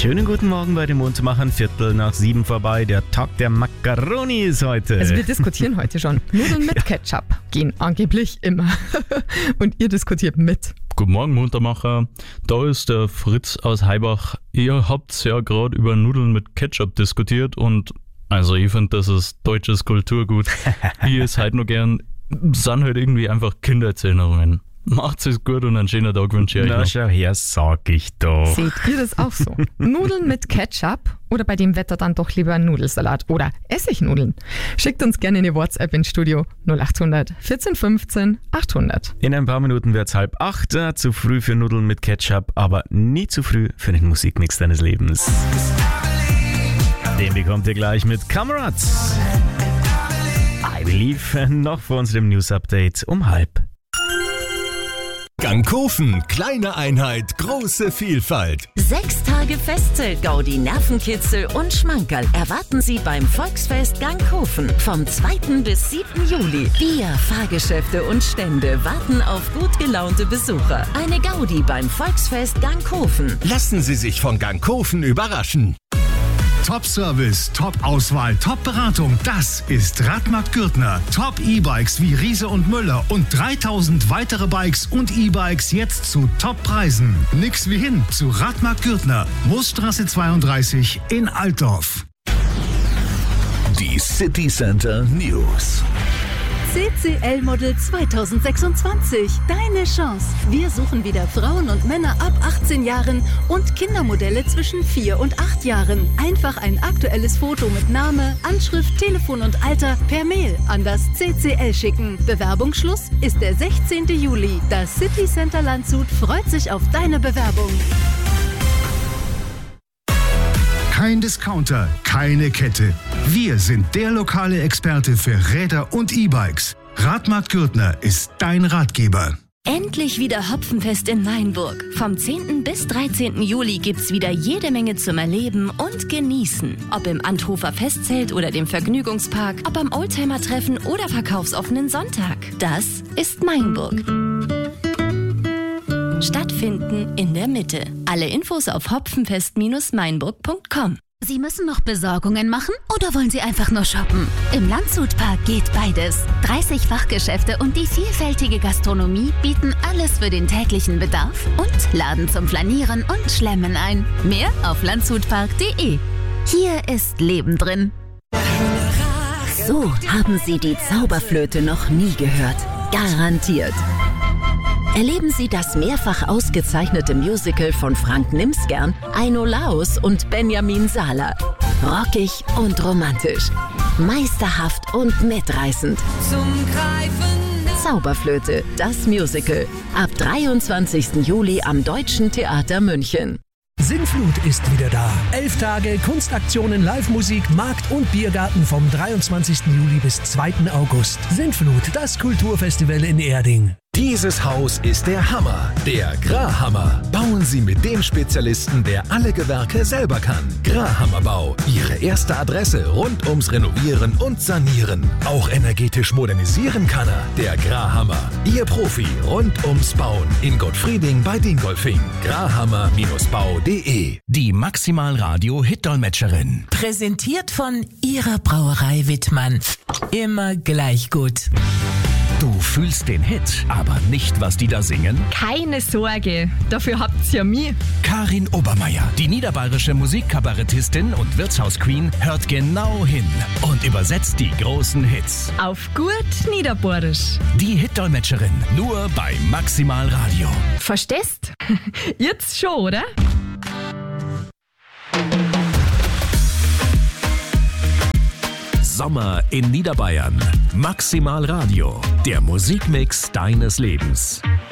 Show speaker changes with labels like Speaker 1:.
Speaker 1: Schönen guten Morgen bei den Mundmachern, 6:15 vorbei. Der Tag der Macaroni ist heute.
Speaker 2: Also wir diskutieren heute schon. Nudeln mit Ketchup gehen angeblich immer. Und ihr diskutiert mit.
Speaker 3: Guten Morgen, Muntermacher. Da ist der Fritz aus Heibach. Ihr habt ja gerade über Nudeln mit Ketchup diskutiert und also ich finde, das ist deutsches Kulturgut. Wie es halt nur gern, sind halt irgendwie einfach Kindheitserinnerungen. Macht's es gut und einen schönen Tag wünsche ich euch
Speaker 1: Na
Speaker 3: noch.
Speaker 1: schau her, sag ich doch.
Speaker 2: Seht ihr das auch so? Nudeln mit Ketchup oder bei dem Wetter dann doch lieber Nudelsalat oder Essignudeln? Schickt uns gerne eine WhatsApp ins Studio 0800 14 15 800.
Speaker 1: In ein paar Minuten wird's 7:30. Zu früh für Nudeln mit Ketchup, aber nie zu früh für den Musikmix deines Lebens. Den bekommt ihr gleich mit Kameras. I Believe noch vor unserem News-Update um 7:30.
Speaker 4: Gangkofen, kleine Einheit, große Vielfalt.
Speaker 5: 6 Tage Festzelt, Gaudi, Nervenkitzel und Schmankerl erwarten Sie beim Volksfest Gangkofen vom 2. bis 7. Juli. Bier, Fahrgeschäfte und Stände warten auf gut gelaunte Besucher. Eine Gaudi beim Volksfest Gangkofen.
Speaker 4: Lassen Sie sich von Gangkofen überraschen. Top-Service, Top-Auswahl, Top-Beratung, das ist Radmarkt Gürtner. Top-E-Bikes wie Riese und Müller und 3000 weitere Bikes und E-Bikes jetzt zu Top-Preisen. Nix wie hin zu Radmarkt Gürtner, Moosstraße 32 in Altdorf. Die City Center News.
Speaker 6: CCL Model 2026. Deine Chance. Wir suchen wieder Frauen und Männer ab 18 Jahren und Kindermodelle zwischen 4 und 8 Jahren. Einfach ein aktuelles Foto mit Name, Anschrift, Telefon und Alter per Mail an das CCL schicken. Bewerbungsschluss ist der 16. Juli. Das City Center Landshut freut sich auf deine Bewerbung.
Speaker 4: Kein Discounter, keine Kette. Wir sind der lokale Experte für Räder und E-Bikes. Radmarkt Gürtner ist dein Ratgeber.
Speaker 7: Endlich wieder Hopfenfest in Mainburg. Vom 10. bis 13. Juli gibt's wieder jede Menge zum Erleben und Genießen. Ob im Anthofer Festzelt oder dem Vergnügungspark, ob am Oldtimer-Treffen oder verkaufsoffenen Sonntag. Das ist Mainburg. Stattfinden in der Mitte. Alle Infos auf hopfenfest-mainburg.com.
Speaker 8: Sie müssen noch Besorgungen machen oder wollen Sie einfach nur shoppen? Im Landshutpark geht beides. 30 Fachgeschäfte und die vielfältige Gastronomie bieten alles für den täglichen Bedarf und laden zum Flanieren und Schlemmen ein. Mehr auf landshutpark.de. Hier ist Leben drin.
Speaker 5: So haben Sie die Zauberflöte noch nie gehört. Garantiert. Erleben Sie das mehrfach ausgezeichnete Musical von Frank Nimsgern, Aino Laos und Benjamin Sala. Rockig und romantisch, meisterhaft und mitreißend. Zauberflöte, das Musical. Ab 23. Juli am Deutschen Theater München.
Speaker 9: Sinnflut ist wieder da. 11 Tage Kunstaktionen, Live-Musik, Markt- und Biergarten vom 23. Juli bis 2. August. Sinnflut, das Kulturfestival in Erding.
Speaker 4: Dieses Haus ist der Hammer, der Grahammer. Bauen Sie mit dem Spezialisten, der alle Gewerke selber kann. Grahammer Bau, Ihre erste Adresse rund ums Renovieren und Sanieren. Auch energetisch modernisieren kann er, der Grahammer. Ihr Profi rund ums Bauen in Gottfrieding bei Dingolfing. grahammer-bau.de.
Speaker 10: Die Maximal Radio Hitdolmetscherin.
Speaker 11: Präsentiert von Ihrer Brauerei Wittmann. Immer gleich gut.
Speaker 10: Du fühlst den Hit, aber nicht, was die da singen?
Speaker 2: Keine Sorge, dafür habt's ja mich.
Speaker 10: Karin Obermeier, die niederbayerische Musikkabarettistin und Wirtshausqueen, hört genau hin und übersetzt die großen Hits.
Speaker 2: Auf gut Niederbayerisch.
Speaker 10: Die Hitdolmetscherin, nur bei Maximal Radio.
Speaker 2: Verstehst? Jetzt schon, oder?
Speaker 10: Sommer in Niederbayern. Maximal Radio, der Musikmix deines Lebens.